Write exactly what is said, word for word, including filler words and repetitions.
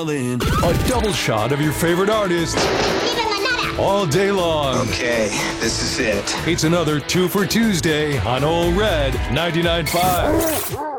A double shot of your favorite artist all day long. Okay, this is it. It's another Two for Tuesday on Ole Red ninety-nine point five.